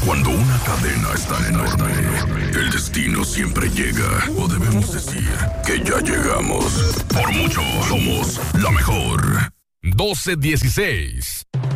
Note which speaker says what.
Speaker 1: Cuando una cadena es tan enorme, el destino siempre llega. O debemos decir que ya llegamos. Por mucho, somos la mejor.
Speaker 2: 12:16.